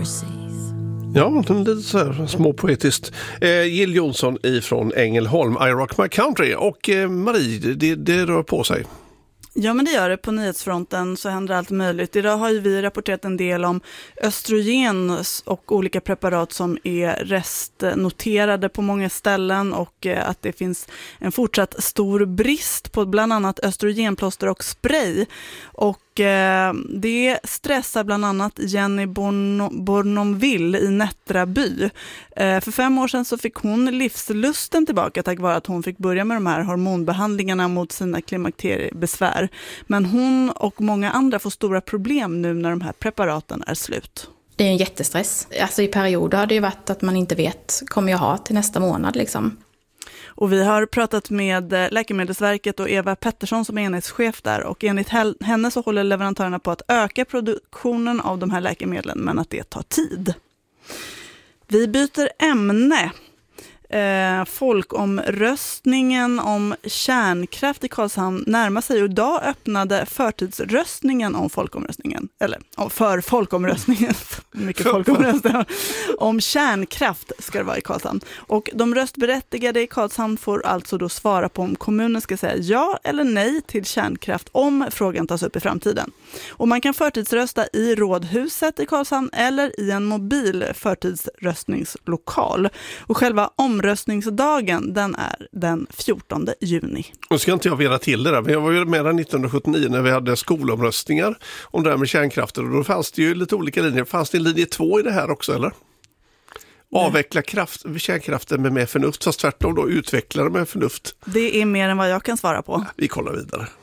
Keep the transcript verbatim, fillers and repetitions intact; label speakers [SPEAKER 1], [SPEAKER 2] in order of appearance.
[SPEAKER 1] Ja, lite så här småpoetiskt. Eh, Jill Johnson ifrån Ängelholm, I Rock My Country. Och eh, Marie, det, det rör på sig.
[SPEAKER 2] Ja, men det gör det. På nyhetsfronten så händer allt möjligt. Idag har ju vi rapporterat en del om östrogen och olika preparat som är restnoterade på många ställen och att det finns en fortsatt stor brist på bland annat östrogenplåster och spray. Och eh, det stressar bland annat Jenny Born- Bornomville i Nättraby. Eh, för fem år sedan så fick hon livslusten tillbaka tack vare att hon fick börja med de här hormonbehandlingarna mot sina klimakteriebesvär. Men hon och många andra får stora problem nu när de här preparaten är slut.
[SPEAKER 3] Det är en jättestress. Alltså i perioder har det ju varit att man inte vet, kommer jag ha till nästa månad liksom.
[SPEAKER 2] Och vi har pratat med Läkemedelsverket och Eva Pettersson som är enhetschef där. Och enligt henne så håller leverantörerna på att öka produktionen av de här läkemedlen, men att det tar tid. Vi byter ämne. Eh, folkomröstningen om kärnkraft i Karlshamn närmar sig och idag öppnade förtidsröstningen om folkomröstningen eller för folkomröstningen mycket folkomröstning om kärnkraft ska det vara i Karlshamn och de röstberättigade i Karlshamn får alltså då svara på om kommunen ska säga ja eller nej till kärnkraft om frågan tas upp i framtiden. Och man kan förtidsrösta i rådhuset i Karlshamn eller i en mobil förtidsröstningslokal och själva om Omröstningsdagen, den är den fjortonde juni.
[SPEAKER 1] Nu ska inte jag veta till det där, men jag var ju med där nittonhundrasjuttionio när vi hade skolomröstningar om det här med kärnkraften och då fanns det ju lite olika linjer. Fanns det linje två i det här också, eller? Avveckla kraft, kärnkraften med mer förnuft, fast tvärtom då utveckla det med förnuft.
[SPEAKER 2] Det är mer än vad jag kan svara på.
[SPEAKER 1] Vi kollar vidare.